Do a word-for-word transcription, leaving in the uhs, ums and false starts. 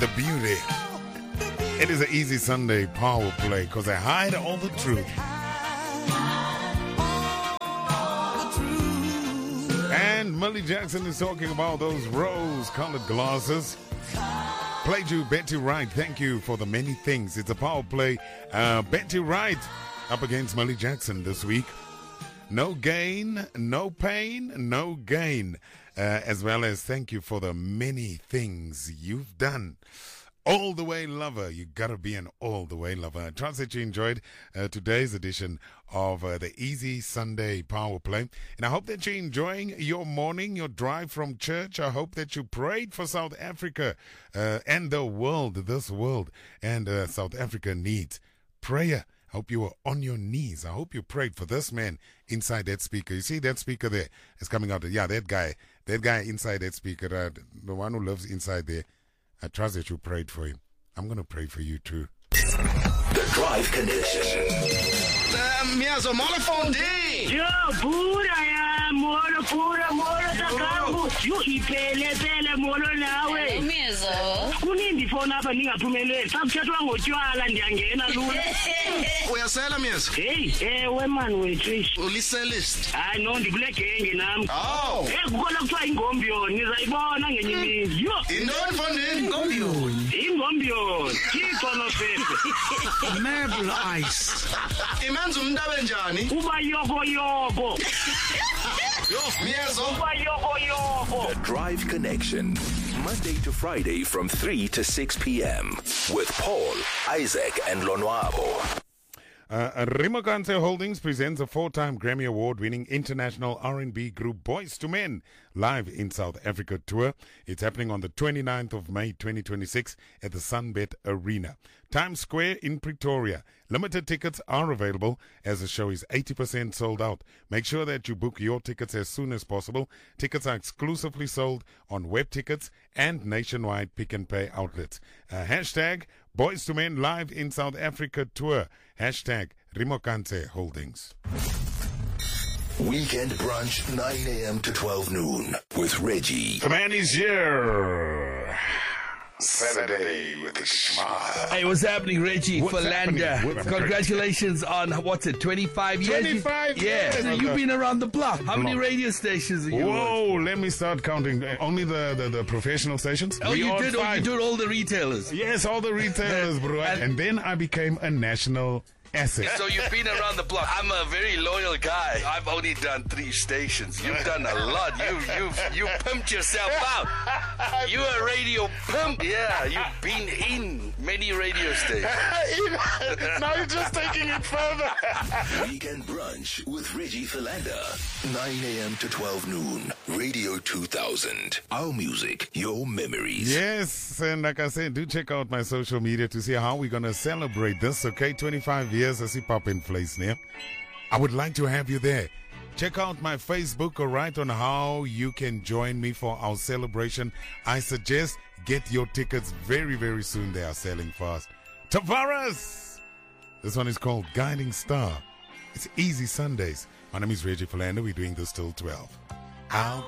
the beauty. It is an easy Sunday power play because I hide all the truth. And Millie Jackson is talking about those rose-colored glasses. Played you Betty Wright. Thank you for the many things. It's a power play. Uh, Betty Wright up against Millie Jackson this week. No gain, no pain, no gain. Uh, as well as thank you for the many things you've done. All the way lover. You gotta be an all the way lover. I trust that you enjoyed uh, today's edition of uh, the Easy Sunday Power Play. And I hope that you're enjoying your morning, your drive from church. I hope that you prayed for South Africa uh, and the world, this world. And uh, South Africa needs prayer. I hope you were on your knees. I hope you prayed for this man inside that speaker. You see that speaker there is coming out. Yeah, that guy. That guy inside that speaker, uh, the one who lives inside there. I trust that you prayed for him. I'm going to pray for you too. The Drive Connection. Miazo mola fondi. Yo, pura ya, mola pura, mola takangu. Yo, ipele, pele, mola nawe. Miazo. Kunindi phone apha ningaphumeleli. Sakuthethwa ngotywala ndiyangena lula. Uyasela Miazo? Hey, ewe man wethu. Uliselist. Hayi no ndikule genge nami. Oh. Eh kukhona kuthiwa ingombyoni, nizayibona ngenye imini. Yo. Indoni fondini? Ingombyoni. Ingombyoni. Thixo nofefe. Marble ice. Imenza umuntu abe njani? Uba yoko yoko. Yo, Miazo. Uba yoko yoko. The Drive Connection. Monday to Friday from three to six p.m. with Paul, Isaac, and Lonwabo. Uh, Rimokantse Holdings presents a four-time Grammy Award-winning international R and B group Boys to Men live in South Africa tour. It's happening on the twenty-ninth of May twenty twenty-six at the Sunbet Arena, Times Square in Pretoria. Limited tickets are available as the show is eighty percent sold out. Make sure that you book your tickets as soon as possible. Tickets are exclusively sold on web tickets and nationwide pick and pay outlets. Uh, hashtag Boys to Men live in South Africa tour. Hashtag Rimokantse Holdings. Weekend brunch, nine a.m. to twelve noon with Reggie. The man is here. Saturday with a smile. Hey, what's happening, Reggie? What's Philander. happening? What's Congratulations on, what's it, twenty-five years? twenty-five Yeah, years, so you've brother. been around the block. How many Block. radio stations are you on? Whoa, let me start counting. Uh, Only the, the, the professional stations? Oh, We you on did, oh, you five. did all the retailers. Yes, all the retailers, bro. And- And then I became a national asset. So you've been around the block. I'm a very loyal guy. I've only done three stations. You've done a lot. You you you pimped yourself out. You're a radio pimp. Yeah, you've been in many radio stations. Now you're just taking it further. Weekend brunch with Reggie Philander. nine a.m. to twelve noon. Radio two thousand. Our music, your memories. Yes, and like I said, do check out my social media to see how we're going to celebrate this, okay? twenty-five years as hip hop in place now. I would like to have you there. Check out my Facebook, all right, on how you can join me for our celebration. I suggest get your tickets very, very soon. They are selling fast. Tavares! This one is called Guiding Star. It's Easy Sundays. My name is Reggie Philander. We're doing this till twelve. I'll